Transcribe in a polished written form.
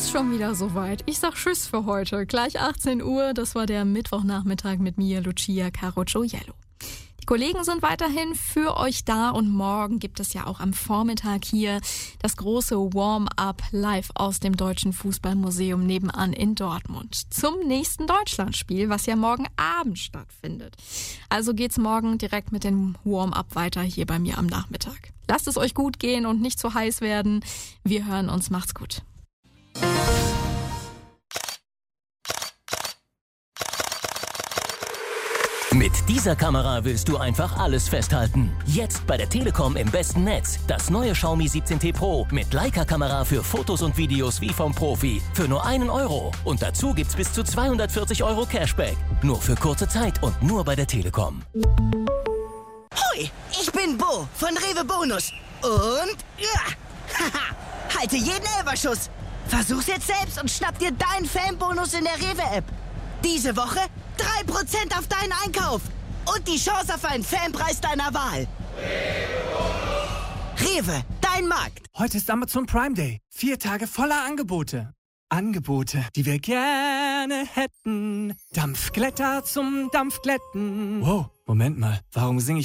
Ist schon wieder soweit. Ich sag Tschüss für heute. Gleich 18 Uhr, das war der Mittwochnachmittag mit mir, Lucia Carocciollo. Die Kollegen sind weiterhin für euch da und morgen gibt es ja auch am Vormittag hier das große Warm-up live aus dem Deutschen Fußballmuseum nebenan in Dortmund zum nächsten Deutschlandspiel, was ja morgen Abend stattfindet. Also geht's morgen direkt mit dem Warm-up weiter hier bei mir am Nachmittag. Lasst es euch gut gehen und nicht zu heiß werden. Wir hören uns. Macht's gut. Mit dieser Kamera willst du einfach alles festhalten. Jetzt bei der Telekom im besten Netz. Das neue Xiaomi 17T Pro mit Leica-Kamera für Fotos und Videos wie vom Profi. Für nur 1 Euro. Und dazu gibt's bis zu 240 Euro Cashback. Nur für kurze Zeit und nur bei der Telekom. Hoi, ich bin Bo von Rewe Bonus. Und haha, halte jeden Elferschuss. Versuch's jetzt selbst und schnapp dir deinen Fanbonus in der Rewe-App. Diese Woche 3% auf deinen Einkauf und die Chance auf einen Fanpreis deiner Wahl. Rewe, dein Markt. Heute ist Amazon Prime Day. 4 Tage voller Angebote. Angebote, die wir gerne hätten. Dampfglätter zum Dampfglätten. Wow, Moment mal. Warum singe ich